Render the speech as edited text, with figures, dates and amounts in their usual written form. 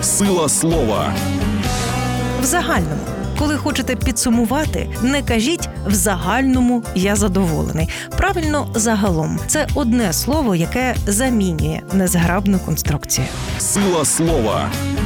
Сила слова. В загальному. Коли хочете підсумувати, не кажіть «в загальному я задоволений». Правильно, загалом. Це одне слово, яке замінює незграбну конструкцію. Сила слова.